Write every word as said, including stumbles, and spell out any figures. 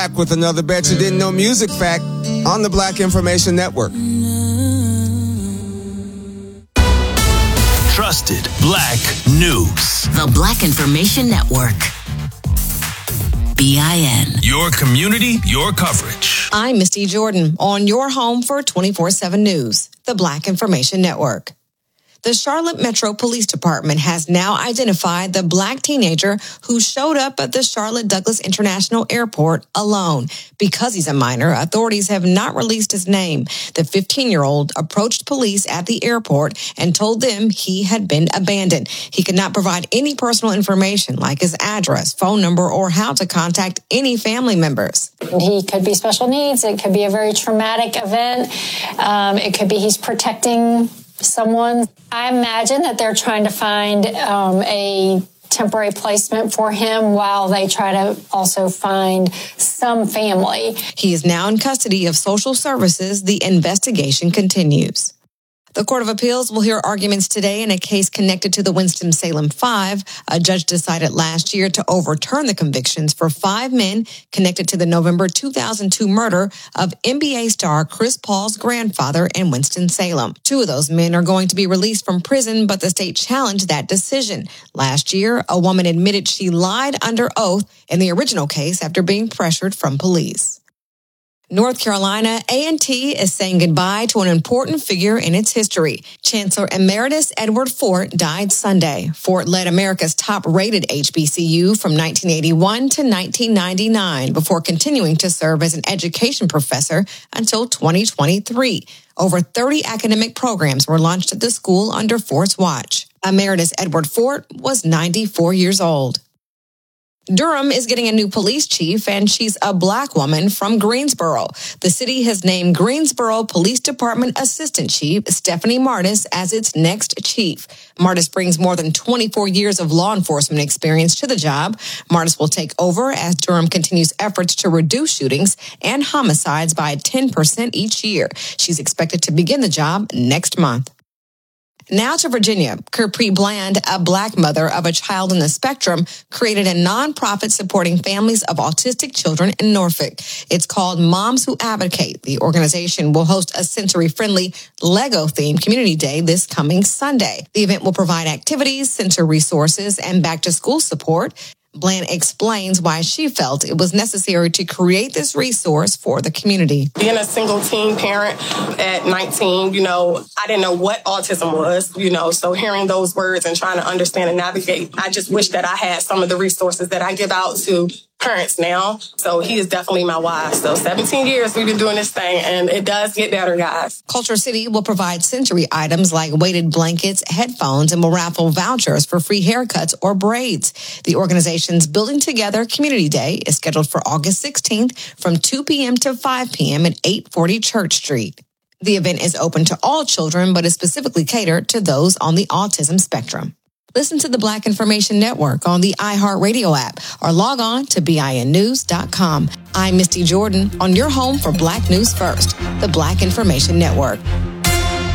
Black with another Bet You Didn't Know music fact on the Black Information Network. Trusted Black News. The Black Information Network. B I N. Your community, your coverage. I'm Misty Jordan on your home for twenty-four seven News, the Black Information Network. The Charlotte Metro Police Department has now identified the Black teenager who showed up at the Charlotte Douglas International Airport alone. Because he's a minor, authorities have not released his name. The fifteen-year-old approached police at the airport and told them he had been abandoned. He could not provide any personal information like his address, phone number, or how to contact any family members. He could be special needs. It could be a very traumatic event. Um, it could be he's protecting someone. I imagine that they're trying to find um, a temporary placement for him while they try to also find some family. He is now in custody of social services. The investigation continues. The Court of Appeals will hear arguments today in a case connected to the Winston-Salem Five. A judge decided last year to overturn the convictions for five men connected to the November two thousand two murder of N B A star Chris Paul's grandfather in Winston-Salem. Two of those men are going to be released from prison, but the state challenged that decision. Last year, a woman admitted she lied under oath in the original case after being pressured from police. North Carolina A and T is saying goodbye to an important figure in its history. Chancellor Emeritus Edward Fort died Sunday. Fort led America's top-rated H B C U from nineteen eighty-one to nineteen ninety-nine before continuing to serve as an education professor until twenty twenty-three. Over thirty academic programs were launched at the school under Fort's watch. Emeritus Edward Fort was ninety-four years old. Durham is getting a new police chief, and she's a Black woman from Greensboro. The city has named Greensboro Police Department Assistant Chief Stephanie Martis as its next chief. Martis brings more than twenty-four years of law enforcement experience to the job. Martis will take over as Durham continues efforts to reduce shootings and homicides by ten percent each year. She's expected to begin the job next month. Now to Virginia. Capri Bland, a Black mother of a child on the spectrum, created a nonprofit supporting families of autistic children in Norfolk. It's called Moms Who Advocate. The organization will host a sensory-friendly Lego-themed community day this coming Sunday. The event will provide activities, sensory resources, and back-to-school support. Bland explains why she felt it was necessary to create this resource for the community. Being a single teen parent at nineteen, you know, I didn't know what autism was, you know, so hearing those words and trying to understand and navigate, I just wish that I had some of the resources that I give out to parents now. So he is definitely my why. So seventeen years we've been doing this thing, and it does get better, guys. Culture City will provide sensory items like weighted blankets, headphones, and will raffle vouchers for free haircuts or braids. The organization's Building Together Community Day is scheduled for August sixteenth from two p.m. to five p.m. at eight forty Church Street. The event is open to all children, but is specifically catered to those on the autism spectrum. Listen to the Black Information Network on the iHeartRadio app or log on to B I N news dot com. I'm Misty Jordan on your home for Black News First, the Black Information Network.